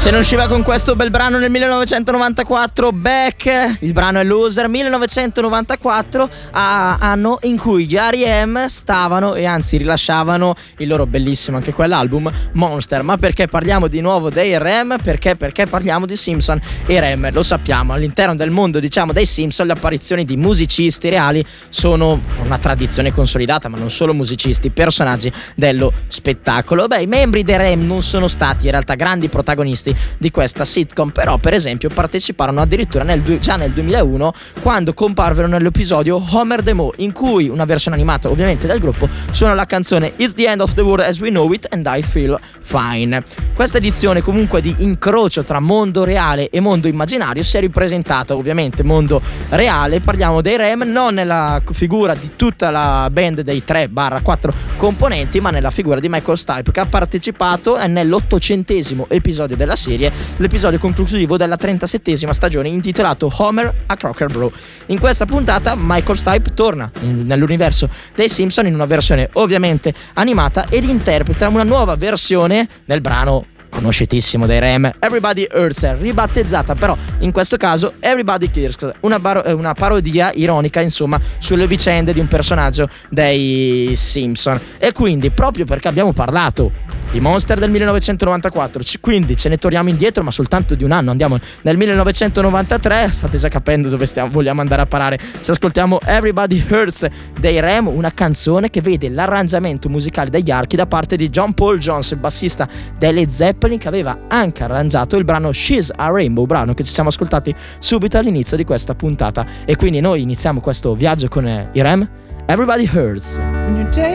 Se non usciva con questo bel brano nel 1994, Beck, il brano è Loser. 1994, anno in cui gli R.E.M. stavano e anzi rilasciavano il loro bellissimo anche quell'album Monster. Ma perché parliamo di nuovo dei R.E.M.? Perché parliamo di Simpson e R.E.M. Lo sappiamo, all'interno del mondo diciamo dei Simpson le apparizioni di musicisti reali sono una tradizione consolidata, ma non solo musicisti, personaggi dello spettacolo. Beh, i membri dei R.E.M. non sono stati in realtà grandi protagonisti di questa sitcom, però per esempio parteciparono addirittura già nel 2001 quando comparvero nell'episodio Homer the Mo, in cui una versione animata ovviamente del gruppo suona la canzone It's the End of the World as We Know It and I Feel Fine. Questa edizione comunque di incrocio tra mondo reale e mondo immaginario si è ripresentata ovviamente mondo reale. Parliamo dei R.E.M. non nella figura di tutta la band dei 3/4 componenti, ma nella figura di Michael Stipe, che ha partecipato nell'800° episodio della serie, l'episodio conclusivo della 37ª stagione, intitolato Homer a Crocker Bro. In questa puntata Michael Stipe torna nell'universo dei Simpson in una versione ovviamente animata ed interpreta una nuova versione del brano conosciutissimo dai R.E.M. Everybody Hurts, ribattezzata però in questo caso Everybody Kills, una parodia ironica insomma sulle vicende di un personaggio dei Simpson. E quindi proprio perché abbiamo parlato di Monster del 1994, quindi ce ne torniamo indietro ma soltanto di un anno, andiamo nel 1993, state già capendo dove vogliamo andare a parare. Ci ascoltiamo Everybody Hurts dei R.E.M., una canzone che vede l'arrangiamento musicale degli archi da parte di John Paul Jones, il bassista delle Zeppelin, che aveva anche arrangiato il brano She's a Rainbow, brano che ci siamo ascoltati subito all'inizio di questa puntata. E quindi noi iniziamo questo viaggio con i R.E.M. Everybody Hurts.